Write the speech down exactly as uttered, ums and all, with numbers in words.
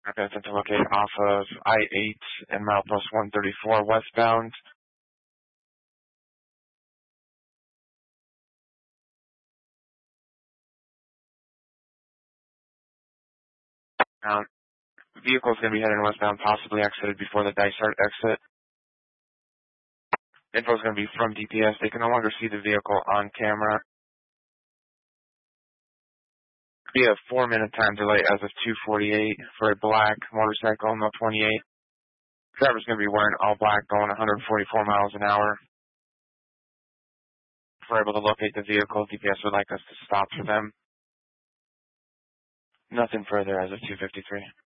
Okay, attempt to locate off of I eight and milepost one thirty-four westbound. Um, vehicle's going to be heading westbound, possibly exited before the Dysart exit. Info's going to be from D P S. They can no longer see the vehicle on camera. Be a four-minute time delay as of two forty-eight for a black motorcycle, no twenty-eight. Driver's going to be wearing all black, going one forty-four miles an hour. If we're able to locate the vehicle, D P S would like us to stop for them. Nothing further as of two fifty-three.